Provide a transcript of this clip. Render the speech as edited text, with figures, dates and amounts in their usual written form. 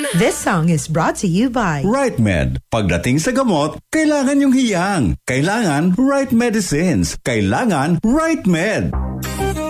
This song is brought to you by Right Med. Pagdating sa gamot, kailangan yung hiyang. Kailangan Right Medicines. Kailangan Right Med.